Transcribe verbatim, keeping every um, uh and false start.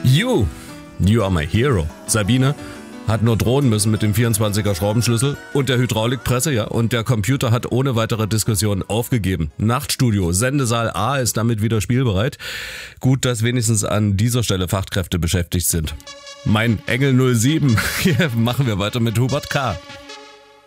You, you are my hero. Sabine hat nur drohen müssen mit dem vierundzwanziger Schraubenschlüssel und der Hydraulikpresse, ja, und der Computer hat ohne weitere Diskussion aufgegeben. Nachtstudio, Sendesaal A ist damit wieder spielbereit. Gut, dass wenigstens an dieser Stelle Fachkräfte beschäftigt sind. Mein Engel null sieben, hier machen wir weiter mit Hubert K.